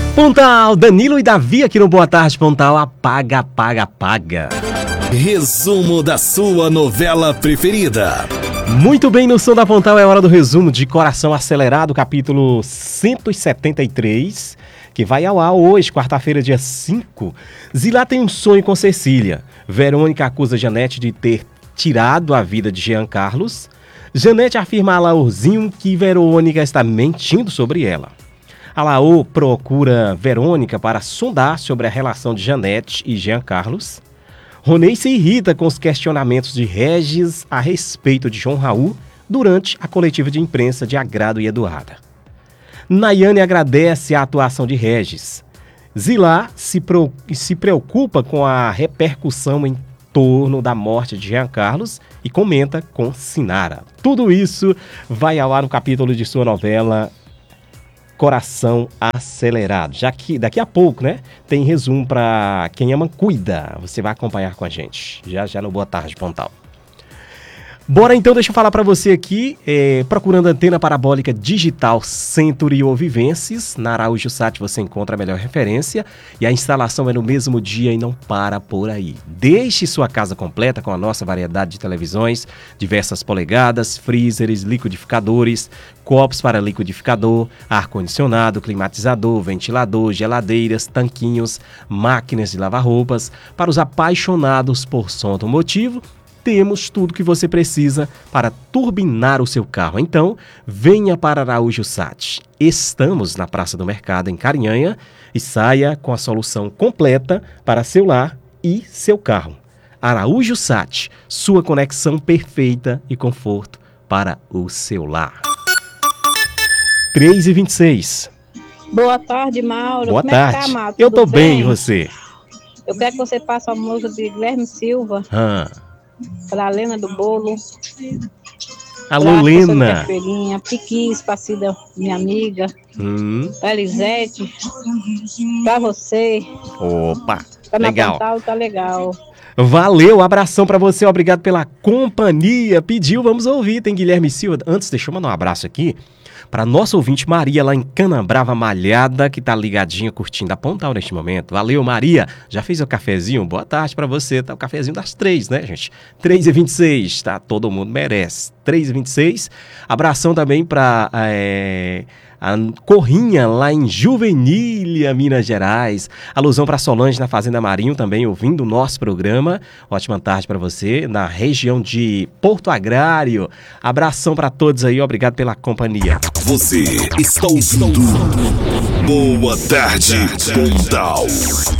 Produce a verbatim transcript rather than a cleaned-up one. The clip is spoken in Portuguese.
Pontal, Danilo e Davi aqui no Boa Tarde Pontal. Apaga, apaga, apaga. Resumo da sua novela preferida. Muito bem, no Som da Pontal é hora do resumo de Coração Acelerado, capítulo cento e setenta e três, que vai ao ar hoje, quarta-feira, dia cinco. Zilá tem um sonho com Cecília. Verônica acusa Janete de ter tirado a vida de Jean Carlos. Janete afirma a Laurzinho que Verônica está mentindo sobre ela. Alaô procura Verônica para sondar sobre a relação de Janete e Jean Carlos. Ronei se irrita com os questionamentos de Regis a respeito de João Raul durante a coletiva de imprensa de Agrado e Eduarda. Nayane agradece a atuação de Regis. Zilá se, pro, se preocupa com a repercussão em torno da morte de Jean Carlos e comenta com Sinara. Tudo isso vai ao ar no capítulo de sua novela Coração Acelerado. Já que daqui a pouco, né, tem resumo para quem ama cuida. Você vai acompanhar com a gente. Já já no Boa Tarde Pontal. Bora então, deixa eu falar para você aqui, é, procurando antena parabólica digital Century ou Vivences, na Araújo Sat você encontra a melhor referência e a instalação é no mesmo dia e não para por aí. Deixe sua casa completa com a nossa variedade de televisões, diversas polegadas, freezers, liquidificadores, copos para liquidificador, ar-condicionado, climatizador, ventilador, geladeiras, tanquinhos, máquinas de lavar roupas. Para os apaixonados por som automotivo, temos tudo que você precisa para turbinar o seu carro. Então, venha para Araújo Sat. Estamos na Praça do Mercado, em Carinhanha, e saia com a solução completa para seu lar e seu carro. Araújo Sat, sua conexão perfeita e conforto para o seu lar. três e vinte e seis. Boa tarde, Mauro. Boa Como tarde. É que tá, Mauro? Eu tô Tudo bem, e você? Eu quero que você passe a música de Guilherme Silva Ah. para a Lena do Bolo. Alô, Lena. Piquis, Passida, minha amiga. Hum. Elisete. Pra você. Opa, Tá na legal. Pontal, tá legal. Valeu, abração pra você, obrigado pela companhia. Pediu, vamos ouvir, tem Guilherme Silva. Antes, deixa eu mandar um abraço aqui para nossa ouvinte Maria, lá em Canabrava Malhada, que tá ligadinha, curtindo a Pontal neste momento. Valeu, Maria. Já fez o cafezinho? Boa tarde pra você. Tá o cafezinho das três, né, gente? três e vinte e seis, tá? Todo mundo merece. três e vinte e seis. Abração também pra é, a Corrinha, lá em Juvenília, Minas Gerais. Alusão pra Solange, na Fazenda Marinho, também ouvindo o nosso programa. Ótima tarde pra você, na região de Porto Agrário. Abração pra todos aí, obrigado pela companhia. Você está ouvindo Boa Tarde Pontal.